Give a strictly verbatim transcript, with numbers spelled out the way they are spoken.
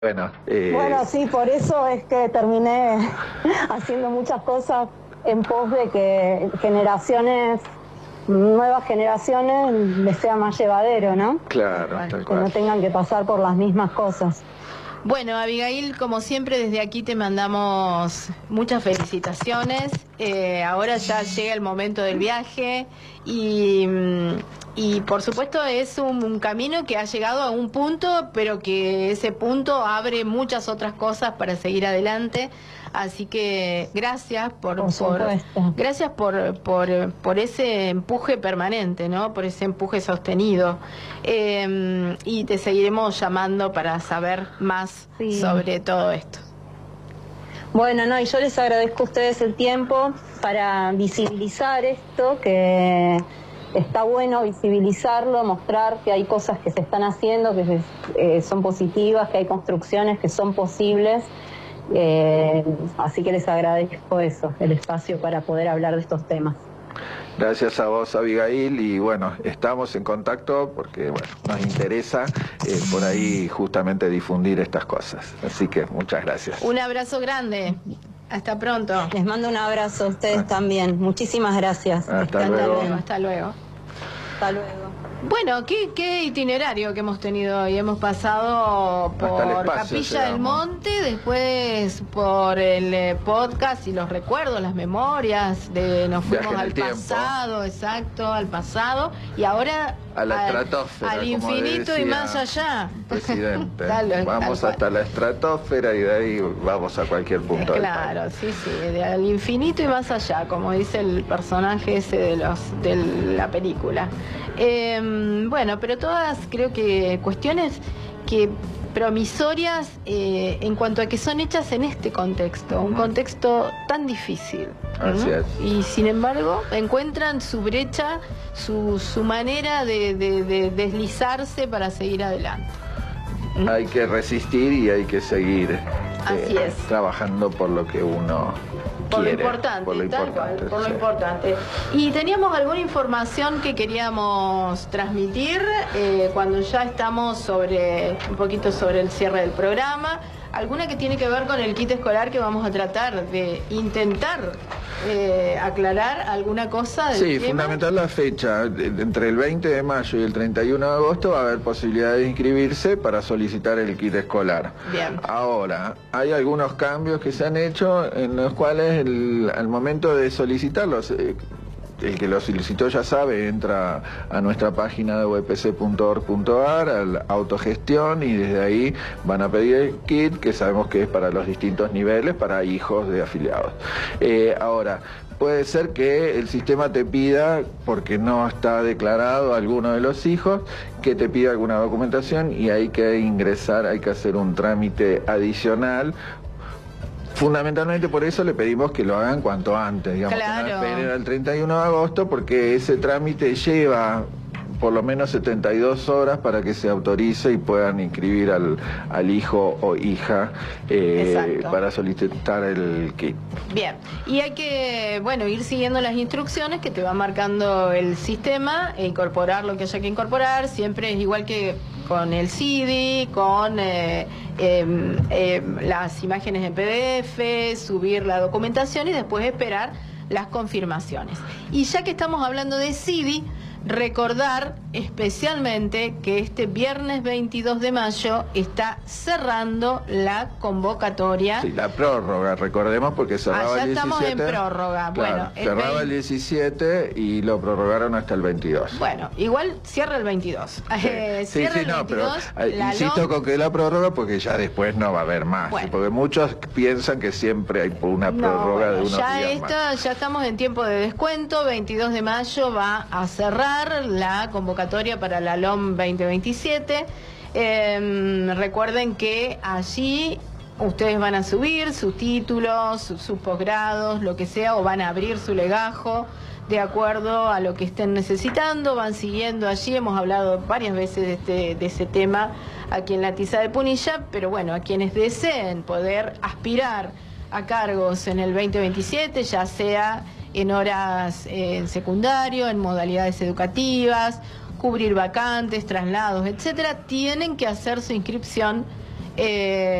Bueno, eh... bueno, sí, por eso es que terminé haciendo muchas cosas en pos de que generaciones, nuevas generaciones, les sea más llevadero, ¿no? Claro, tal cual. Que no tengan que pasar por las mismas cosas. Bueno, Abigail, como siempre, desde aquí te mandamos muchas felicitaciones. Eh, ahora ya llega el momento del viaje y, y por supuesto es un, un camino que ha llegado a un punto, pero que ese punto abre muchas otras cosas para seguir adelante. Así que gracias por, por, por gracias por, por por ese empuje permanente, ¿no? Por ese empuje sostenido. Eh, y te seguiremos llamando para saber más sí. sobre todo esto. Bueno, no, y yo les agradezco a ustedes el tiempo para visibilizar esto, que está bueno visibilizarlo, mostrar que hay cosas que se están haciendo, que se, eh, son positivas, que hay construcciones que son posibles. Eh, así que les agradezco eso, el espacio para poder hablar de estos temas. Gracias a vos, Abigail, y bueno, estamos en contacto porque bueno, nos interesa eh, por ahí justamente difundir estas cosas. Así que muchas gracias. Un abrazo grande. Hasta pronto. Les mando un abrazo a ustedes ah. también. Muchísimas gracias. Hasta luego. Hasta luego. Hasta luego. Bueno, ¿qué, qué itinerario que hemos tenido hoy? Hemos pasado por Capilla del Monte, después por el eh, podcast y los recuerdos, las memorias, de nos fuimos al pasado, exacto, al pasado, y ahora a la estratosfera, al infinito y más allá. Presidente, tal, vamos tal hasta la estratosfera y de ahí vamos a cualquier punto. Claro, del sí, sí, de al infinito y más allá, como dice el personaje ese de los de la película. Eh, bueno, pero todas creo que cuestiones que promisorias eh, en cuanto a que son hechas en este contexto, un contexto tan difícil. Así ¿no? es. Y sin embargo encuentran su brecha, su, su manera de, de, de deslizarse para seguir adelante. ¿Mm? Hay que resistir y hay que seguir Así eh, es. trabajando por lo que uno Por quiere, lo importante, por lo tal importante, cual, por lo sí. importante. Y teníamos alguna información que queríamos transmitir eh, cuando ya estamos sobre un poquito sobre el cierre del programa. Alguna que tiene que ver con el kit escolar, que vamos a tratar de intentar eh, aclarar alguna cosa del Sí, tema. fundamental la fecha. Entre el veinte de mayo y el treinta y uno de agosto va a haber posibilidad de inscribirse para solicitar el kit escolar. Bien. Ahora, hay algunos cambios que se han hecho en los cuales el, al momento de solicitarlos, eh, el que lo solicitó ya sabe, entra a nuestra página de u e p c punto org punto a r, al autogestión, y desde ahí van a pedir el kit, que sabemos que es para los distintos niveles, para hijos de afiliados. Eh, ahora, puede ser que el sistema te pida, porque no está declarado alguno de los hijos, que te pida alguna documentación y hay que ingresar, hay que hacer un trámite adicional. Fundamentalmente por eso le pedimos que lo hagan cuanto antes, digamos, claro. que no esperen al treinta y uno de agosto, porque ese trámite lleva por lo menos setenta y dos horas para que se autorice y puedan inscribir al, al hijo o hija eh, para solicitar el kit. Bien, y hay que, bueno, ir siguiendo las instrucciones que te va marcando el sistema e incorporar lo que haya que incorporar. Siempre es igual que con el C I D I, con eh, eh, eh, las imágenes en P D F, subir la documentación y después esperar las confirmaciones. Y ya que estamos hablando de C I D I, recordar especialmente que este viernes veintidós de mayo está cerrando la convocatoria. Sí, la prórroga, recordemos, porque cerraba ah, el diecisiete. Ya estamos en prórroga. Claro, bueno, el cerraba veinte... el diecisiete y lo prorrogaron hasta el veintidós. Bueno, igual cierra el veintidós. Sí, eh, sí, cierra sí el no, veintidós, pero eh, insisto con que la prórroga, porque ya después no va a haber más. Bueno. Porque muchos piensan que siempre hay una prórroga no, bueno, de unos ya días esta, más. Ya estamos en tiempo de descuento. veintidós de mayo va a cerrar la convocatoria para la L O M veinte veintisiete. Eh, recuerden que allí ustedes van a subir sus títulos, sus, sus posgrados, lo que sea, o van a abrir su legajo de acuerdo a lo que estén necesitando. Van siguiendo allí, hemos hablado varias veces de, este, de ese tema aquí en la Tiza de Punilla, pero bueno, a quienes deseen poder aspirar a cargos en el veinte veintisiete, ya sea en horas eh, en secundario, en modalidades educativas, cubrir vacantes, traslados, etcétera, tienen que hacer su inscripción Eh,